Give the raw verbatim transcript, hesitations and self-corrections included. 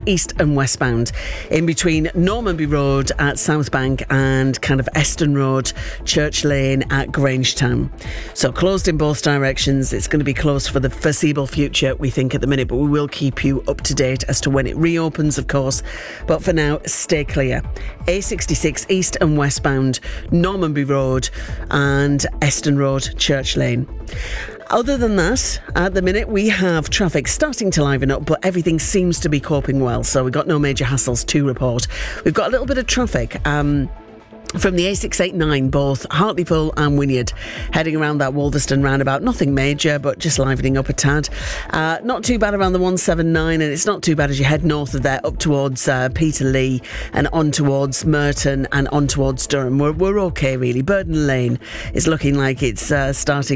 east and westbound, in between Normanby Road at Southbank and kind of Eston Road, Church Lane at Grangetown. So closed in both directions. It's going to be closed for the foreseeable future, we think, at the minute, but we will keep you up to date as to when it reopens, of course. But for now, stay clear. A sixty-six east and westbound, Normanby Road and Eston Road, Church Lane. Other than that, at the minute, we have traffic starting to liven up, but everything seems to be coping well, so we've got no major hassles to report. We've got a little bit of traffic um, from the A six eighty-nine, both Hartlepool and Wynyard, heading around that Wolverston roundabout. Nothing major, but just livening up a tad. Uh, not too bad around the one seventy-nine, and it's not too bad as you head north of there, up towards uh, Peterlee and on towards Merton and on towards Durham. We're, we're okay, really. Burden Lane is looking like it's uh, starting